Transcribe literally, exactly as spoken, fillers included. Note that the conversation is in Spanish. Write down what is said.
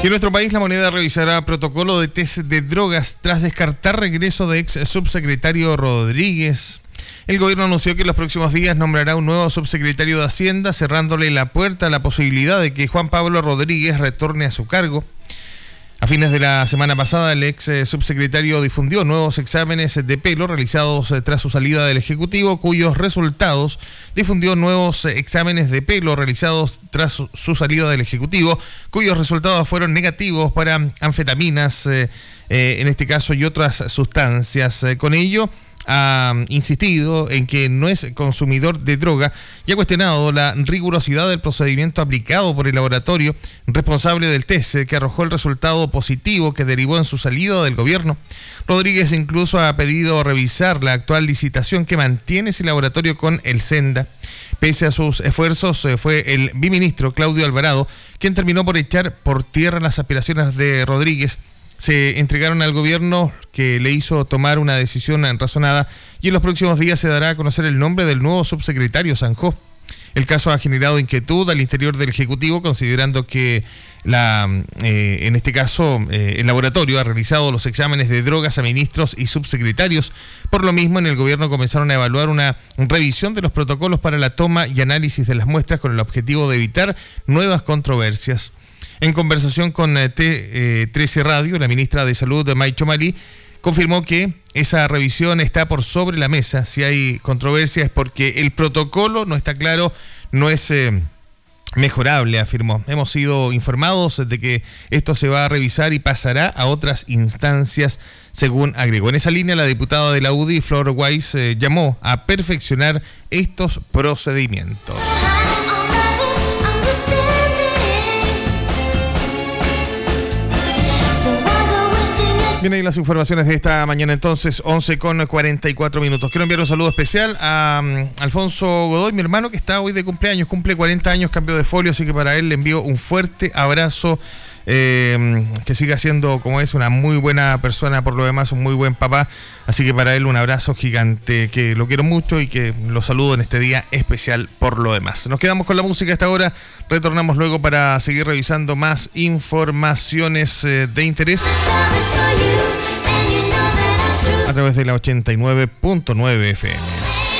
Y en nuestro país la moneda revisará protocolo de test de drogas tras descartar regreso de ex subsecretario Rodríguez. El gobierno anunció que en los próximos días nombrará un nuevo subsecretario de Hacienda, cerrándole la puerta a la posibilidad de que Juan Pablo Rodríguez retorne a su cargo. A fines de la semana pasada, el ex subsecretario difundió nuevos exámenes de pelo realizados tras su salida del Ejecutivo, cuyos resultados difundió nuevos exámenes de pelo realizados tras su salida del Ejecutivo, cuyos resultados fueron negativos para anfetaminas, eh, eh, en este caso, y otras sustancias. Eh, con ello, ha insistido en que no es consumidor de droga y ha cuestionado la rigurosidad del procedimiento aplicado por el laboratorio responsable del test, que arrojó el resultado positivo que derivó en su salida del gobierno. Rodríguez incluso ha pedido revisar la actual licitación que mantiene ese laboratorio con el Senda. Pese a sus esfuerzos, fue el biministro Claudio Alvarado quien terminó por echar por tierra las aspiraciones de Rodríguez. Se entregaron al gobierno, que le hizo tomar una decisión razonada, y en los próximos días se dará a conocer el nombre del nuevo subsecretario Sanjó. El caso ha generado inquietud al interior del Ejecutivo, considerando que la, eh, en este caso eh, el laboratorio ha realizado los exámenes de drogas a ministros y subsecretarios. Por lo mismo, en el gobierno comenzaron a evaluar una revisión de los protocolos para la toma y análisis de las muestras con el objetivo de evitar nuevas controversias. En conversación con T trece Radio, la ministra de Salud, Maicho Malí, confirmó que esa revisión está por sobre la mesa. Si hay controversia es porque el protocolo no está claro, no es eh, mejorable, afirmó. Hemos sido informados de que esto se va a revisar y pasará a otras instancias, según agregó. En esa línea, la diputada de la U D I, Flor Weiss, eh, llamó a perfeccionar estos procedimientos. Bien, ahí las informaciones de esta mañana, entonces, once con cuarenta y cuatro minutos. Quiero enviar un saludo especial a um, Alfonso Godoy, mi hermano, que está hoy de cumpleaños, cumple cuarenta años, cambio de folio, así que para él le envío un fuerte abrazo, eh, que siga siendo, como es, una muy buena persona, por lo demás, un muy buen papá, así que para él un abrazo gigante, que lo quiero mucho y que lo saludo en este día especial por lo demás. Nos quedamos con la música a esta hora, retornamos luego para seguir revisando más informaciones eh, de interés a través de la ochenta y nueve punto nueve F M.